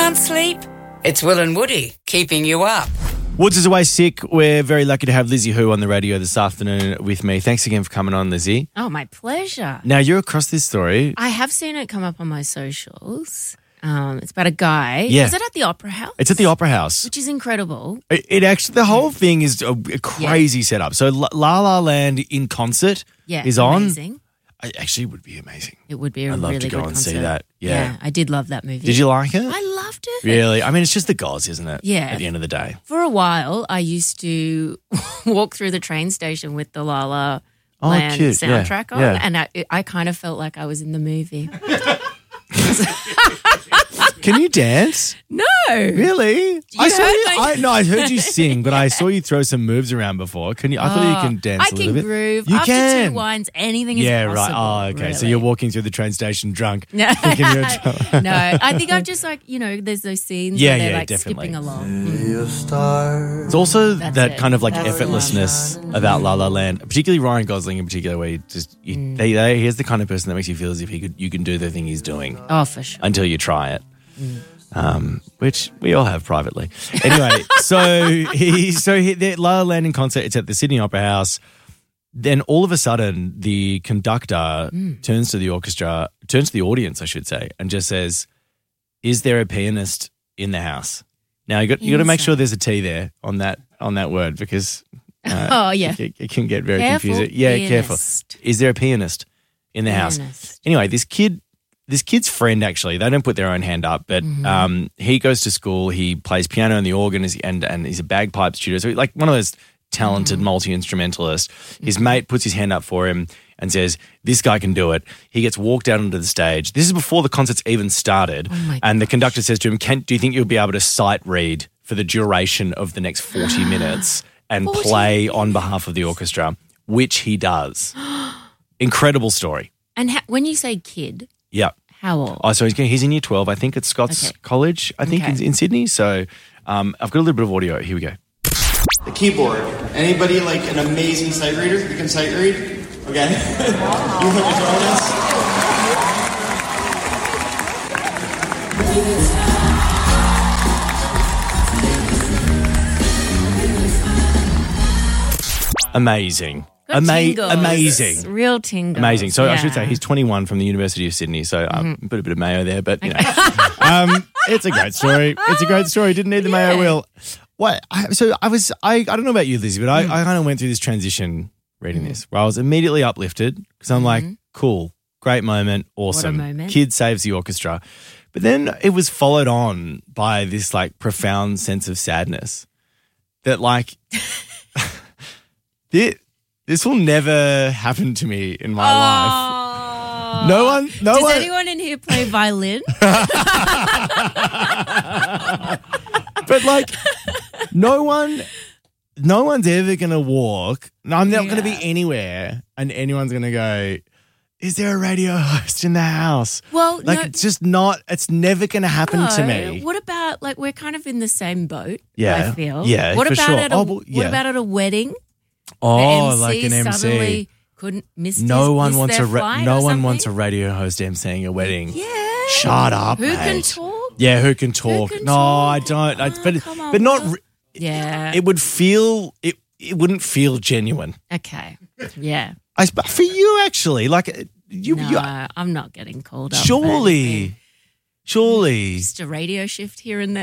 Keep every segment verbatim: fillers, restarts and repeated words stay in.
Can't sleep? It's Will and Woody keeping you up. Woods is away sick. We're very lucky to have Lizzie Hu on the radio this afternoon with me. Thanks again for coming on, Lizzie. Oh, my pleasure. Now, you're across this story. I have seen it come up on my socials. Um, it's about a guy. Yeah. Is it at the Opera House? It's at the Opera House. Which is incredible. It, it actually, the whole thing is a, a crazy yeah. setup. So La La, La Land in concert yeah, is on. Amazing. I, actually, it would be amazing. It would be a I'd love really to go good and concert. see that. Yeah. yeah, I did love that movie. Did you like it? I loved it. Really? I mean, it's just the gods, isn't it? Yeah. At the end of the day. For a while, I used to walk through the train station with the La La oh, Land cute. soundtrack yeah. on, yeah. and I, I kind of felt like I was in the movie. Can you dance? No. Really? You I saw heard you. my- I, no, I heard you sing, but I saw you throw some moves around before. Can you? I thought you Oh, can dance I a little can bit. groove. You After can. two wines, anything is yeah, possible. right. Oh, okay. Really. So you're walking through the train station drunk. No, thinking you're no. I think I'm just like, you know, there's those scenes Yeah, where they're yeah, like definitely. skipping along. Mm. It's also That's that it. kind of like That's effortlessness about La La Land, particularly Ryan Gosling in particular, where he just you, Mm. they, they, he's the kind of person that makes you feel as if he could you can do the thing he's doing Oh, for sure. until you try it. Mm. Um, which we all have privately. Anyway, so he so he, the La La Land in concert. It's at the Sydney Opera House. Then all of a sudden, the conductor Mm. turns to the orchestra, turns to the audience, I should say, and just says, "Is there a pianist in the house?" Now you got you got to make sure there's a T there on that on that word because uh, Oh, yeah. it, it can get very Careful, confusing. Yeah, careful. pianist. Is there a pianist in the house? Pianist. Anyway, this kid. This kid's friend, actually, they don't put their own hand up, but Mm-hmm. um, he goes to school. He plays piano and the organ, is- and and he's a bagpipes tutor. So, like one of those talented Mm-hmm. multi instrumentalists. His mate puts his hand up for him and says, "This guy can do it." He gets walked out onto the stage. This is before the concert's even started, Oh my and the conductor says to him, "Can do you think you'll be able to sight read for the duration of the next forty minutes and forty play on behalf of the orchestra?" Which he does. Incredible story. And ha- when you say kid, Yeah. how old? Oh, so he's, he's in year twelve. I think at Scots Okay. College, I think, Okay. in, in Sydney. So um, I've got a little bit of audio. Here we go. The keyboard. Anybody like an amazing sight reader? You can sight read? Okay. You put your phone in. Amazing. Good Ama- tingles. amazing. Real tingles. Amazing. So I Yeah. should say he's twenty-one from the University of Sydney. So um, Mm-hmm. put a bit of mayo there, but you know, um, it's a great story. It's a great story. Didn't need the mayo Yeah. wheel. What? I, so I was. I, I don't know about you, Lizzie, but Mm. I, I kind of went through this transition reading this, where I was immediately uplifted because I'm like, cool, great moment, awesome. Mm-hmm. moment. Kid saves the orchestra, but then it was followed on by this like profound sense of sadness that like this, this will never happen to me in my life. No one, no Does one. anyone in here play violin? But like, no one, no one's ever gonna walk. No, I'm not gonna be Yeah. anywhere, and anyone's gonna go, "Is there a radio host in the house?" Well, Like, no, it's just not. It's never gonna happen to no. me. What about like we're kind of in the same boat? Yeah. I feel. Yeah, What for about sure. at a, Oh, well, What yeah. about at a wedding? Oh, the M C like an M C. suddenly couldn't miss. No his, one miss wants their a ra- flight no or one wants a something? radio host emceeing a wedding. Yeah. Shut up, Who can mate. talk? Yeah, who can talk? can no, talk? I don't. I, Oh, but come on, but not. Will. Re- Yeah. it would feel. It it wouldn't feel genuine. okay. Yeah. I sp- for you actually, like uh, you. no, you I'm not getting called up. for surely, anything. surely. Just a radio shift here and there.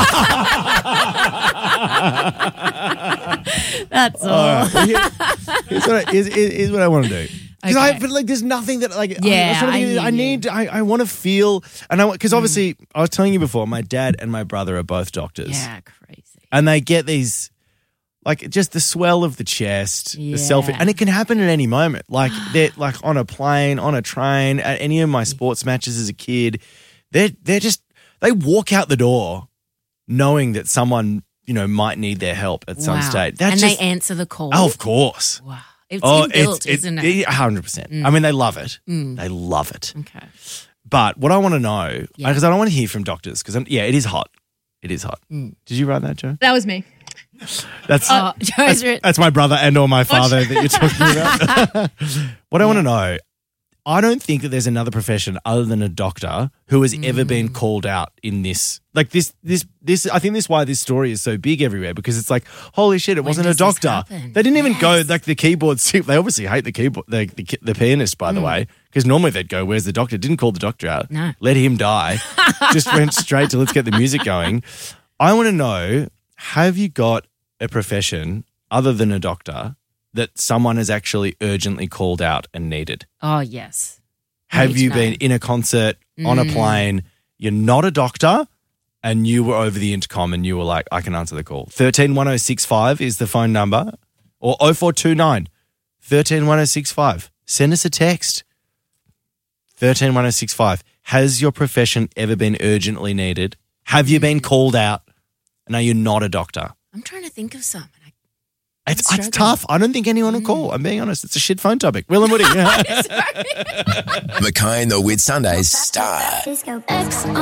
That's all. All right. Well, here- here's, what I, here's, here's what I want to do. Because I Okay. but like, there's nothing that like. Yeah, I, was trying to I think, hear I you. need. I, I want to feel, and I because obviously I was telling you before, my dad and my brother are both doctors, Yeah, crazy. and they get these. Like just the swell of the chest, the self, Yeah. and it can happen at any moment. Like they're like on a plane, on a train, at any of my sports matches as a kid. They're they're just they walk out the door, knowing that someone you know might need their help at some Wow. stage. That's and just, they answer the call. oh, of course. Wow. It's Oh, inbuilt, isn't it? A hundred percent. I mean, they love it. Mm. They love it. Okay. But what I want to know, Yeah. because I don't want to hear from doctors, because yeah, it is hot. It is hot. Mm. Did you write that, Joe? That was me. That's Oh, Joe's written. that's my brother and or my father that you're talking about. What I want to know, I don't think that there's another profession other than a doctor who has ever been Mm. called out in this. Like this, this, this. I think this is why this story is so big everywhere, because it's like, holy shit, it wasn't a does this doctor. happen? They didn't even go Yes. like the keyboard. They obviously hate the keyboard, the, the, the pianist, by the way, because normally they'd go, "Where's the doctor?" Didn't call the doctor out. No. Let him die. Just went straight to let's get the music going. I want to know: have you got a profession other than a doctor that someone has actually urgently called out and needed? Oh, yes. I Have need you to been know. in a concert, on a plane, you're not a doctor, and you were over the intercom and you were like, I can answer the call. one three one oh six five is the phone number, or oh four two nine, one three one oh six five. Send us a text. one three one oh six five. Has your profession ever been urgently needed? Have you been called out? And are you not a doctor? I'm trying to think of some. and I- It's, I'm it's struggling. tough. I don't think anyone will call. I'm being honest. It's a shit phone topic. Will and Woody. Mackay and the Whit Sundays star. Disco.